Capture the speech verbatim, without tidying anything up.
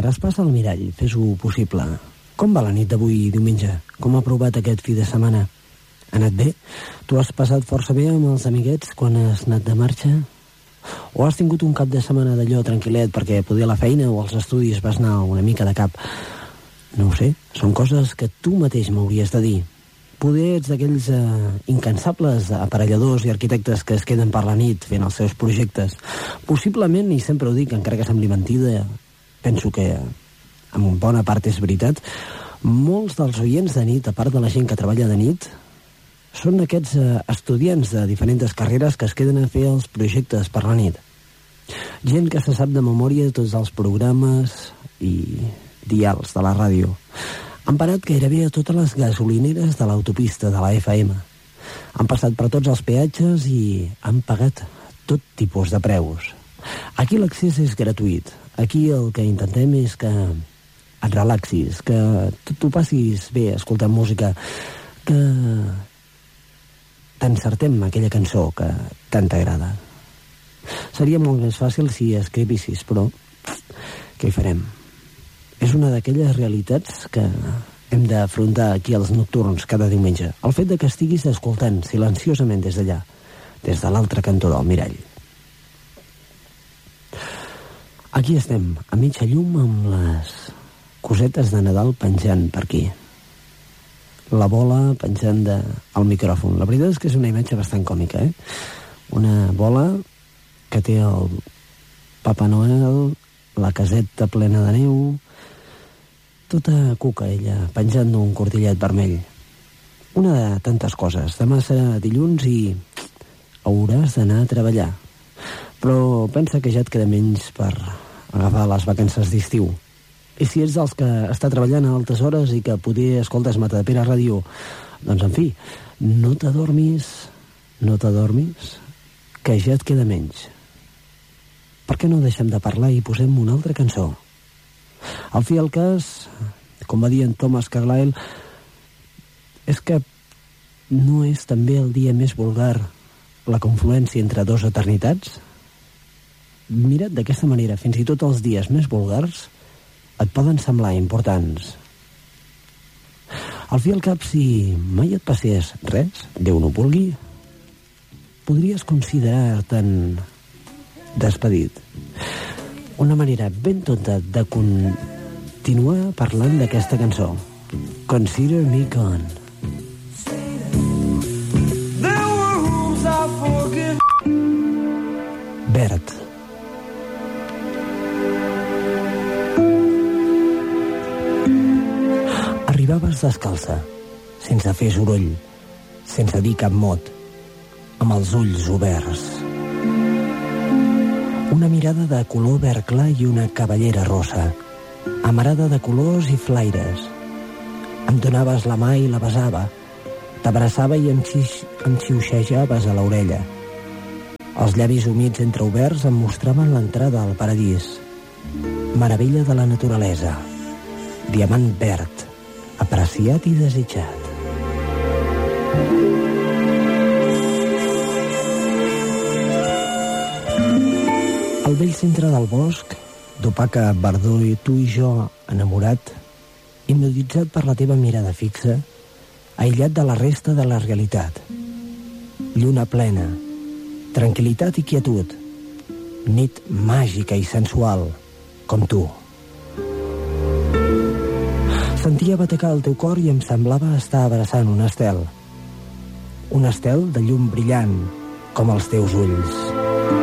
traspassa el mirall, fes-ho possible. Com va la nit d'avui, diumenge? Com ha provat aquest fi de setmana? Ha anat bé? Tu has passat força bé amb els amiguets quan has anat de marxa? O has tingut un cap de setmana d'allò tranquil·let perquè poder la feina o als estudis vas anar una mica de cap? No ho sé, són coses que tu mateix m'hauries de dir. Poder ets d'aquells eh, incansables aparelladors i arquitectes que es queden per la nit fent els seus projectes. Possiblement, i sempre ho dic, encara que sembli mentida, penso que en bona part és veritat, molts dels oients de nit, a part de la gent que treballa de nit, són aquests eh, estudiants de diferents carreres que es queden a fer els projectes per la nit. Gent que se sap de memòria tots els programes i dials de la ràdio. Han parat gairebé a totes les gasolineres de l'autopista de la F M. Han passat per tots els peatges i han pagat tot tipus de preus. Aquí l'accés és gratuït. Aquí el que intentem és que et relaxis, que t'ho passis bé escoltant música, que t'encertem aquella cançó que tant t'agrada. Seria molt més fàcil si escrivissis, però què hi farem? És una d'aquelles realitats que hem d'afrontar aquí als nocturns cada diumenge. El fet de que estiguis escoltant silenciosament des d'allà, des de l'altre cantó del mirall. Aquí estem, a mitja llum, amb les cosetes de Nadal penjant per aquí. La bola penjant del micròfon. La veritat és que és una imatge bastant còmica, eh? Una bola que té el Papa Noel, la caseta plena de neu, tota cuca, ella, penjant d'un cortillet vermell. Una de tantes coses. Demà serà dilluns i hauràs d'anar a treballar. Però pensa que ja et queda menys per agafar les vacances d'estiu. I si ets dels que està treballant a altes hores i que poder escoltes Matadepera Ràdio, doncs, en fi, no t'adormis, no t'adormis, que ja et queda menys. Per què no deixem de parlar i posem una altra cançó? Al fi al cas, com va dir en Thomas Carlyle, és que no és també el dia més vulgar la confluència entre dos eternitats? Mira't d'aquesta manera, fins i tot els dies més vulgars et poden semblar importants. Al fi al cap, si mai et passés res, Déu no vulgui, podries considerar-te'n despedit. Una manera ben tonta de continuar parlant d'aquesta cançó. Consider me gone. Bert. Arribaves descalça, sense fer soroll, sense dir cap mot, amb els ulls oberts. Una mirada de color verd clar i una cabellera rosa, amarada de colors i flaires. Em donaves la mà i la besava, t'abraçava i em, xix, em xiuxejaves a l'orella. Els llavis humits entreoberts em mostraven l'entrada al paradís. Meravella de la naturalesa. Diamant verd, apreciat i desitjat. Al vell centre del bosc, d'opaca verdor, i tu i jo, enamorat, hipnotitzat per la teva mirada fixa, aïllat de la resta de la realitat. Lluna plena, tranquil·litat i quietud, nit màgica i sensual, com tu. Sentia batecar el teu cor i em semblava estar abraçant un estel. Un estel de llum brillant, com els teus ulls.